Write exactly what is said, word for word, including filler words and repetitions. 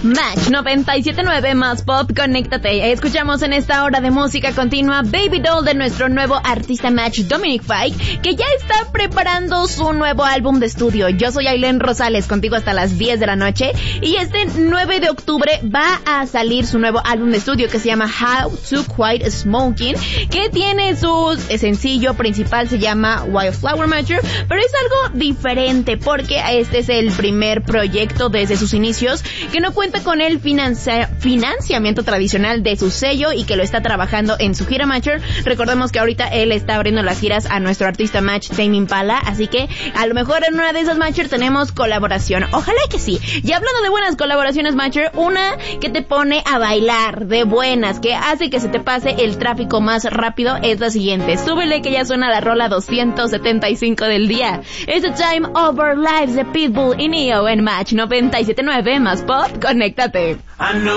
Match noventa y siete punto nueve más pop, conéctate. Escuchamos en esta hora de música continua Baby Doll de nuestro nuevo artista Match, Dominic Fike, que ya está preparando su nuevo álbum de estudio. Yo soy Ailén Rosales, contigo hasta las diez de la noche, y este nueve de octubre va a salir su nuevo álbum de estudio que se llama How to Quit Smoking, que tiene su sencillo principal, se llama Wildflower Mature, pero es algo diferente porque este es el primer proyecto desde sus inicios que no cuenta con el financia- financiamiento tradicional de su sello y que lo está trabajando en su gira Mature. Recordemos que ahorita él está abriendo las giras a nuestro artista Match, Tame Impala, así que a lo mejor en una de esas Mature tenemos colaboración. Ojalá que sí. Y hablando de buenas colaboraciones Mature, una que te pone a bailar de buenas, que hace que se te pase el tráfico más rápido, es la siguiente. Súbele que ya suena la rola doscientos setenta y cinco del día. Es The Time of Our Lives de Pitbull y Neo en Match noventa y siete punto nueve más pop, conéctate. I know